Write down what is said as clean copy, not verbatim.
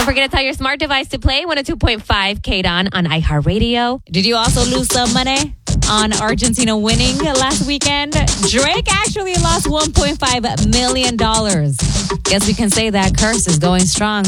Don't forget to tell your smart device to play 102.5 KDON on iHeartRadio. Did you also lose some money on Argentina winning last weekend? Drake actually lost $1.5 million. Guess we can say that curse is going strong.